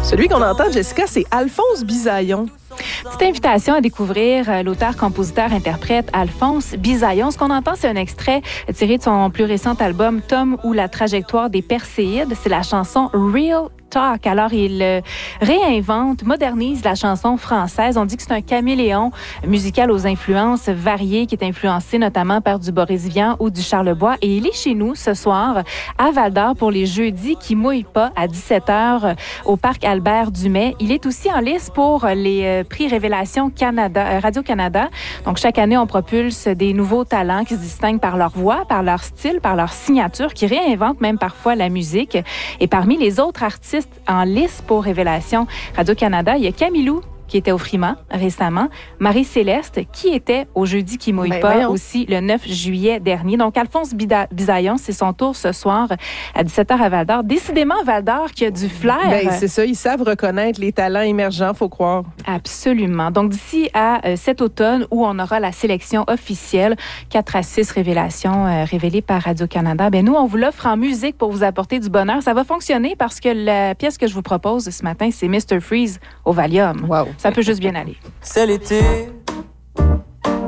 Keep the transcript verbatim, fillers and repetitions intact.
Celui qu'on entend, Jessica, c'est Alphonse Bisaillon. Petite invitation à découvrir l'auteur, compositeur, interprète Alphonse Bisaillon. Ce qu'on entend, c'est un extrait tiré de son plus récent album Tom ou la trajectoire des Perséides. C'est la chanson Real Talk. Alors, il euh, réinvente, modernise la chanson française. On dit que c'est un caméléon musical aux influences variées qui est influencé notamment par du Boris Vian ou du Charlebois. Et il est chez nous ce soir à Val-d'Or pour les jeudis qui mouillent pas à dix-sept heures au parc Albert Dumais. Il est aussi en lice pour les euh, prix Révélation Canada, euh, Radio-Canada. Donc, chaque année, on propulse des nouveaux talents qui se distinguent par leur voix, par leur style, par leur signature, qui réinventent même parfois la musique. Et parmi les autres artistes en lice pour Révélation Radio-Canada, il y a Camilou qui était au Frima récemment, Marie-Céleste qui était au Jeudi qui mouille ben, pas voyons. aussi le neuf juillet dernier. Donc, Alphonse Bida- Bisaillon, c'est son tour ce soir à dix-sept heures à Val-d'Or. Décidément, Val-d'Or qui a du flair. Ben, c'est ça, ils savent reconnaître les talents émergents, faut croire. Absolument. Donc, d'ici à euh, cet automne, où on aura la sélection officielle, quatre à six révélations euh, révélées par Radio-Canada, ben nous, on vous l'offre en musique pour vous apporter du bonheur. Ça va fonctionner parce que la pièce que je vous propose ce matin, c'est mister Freeze au Valium. Wow. Ça peut juste bien aller. C'est l'été,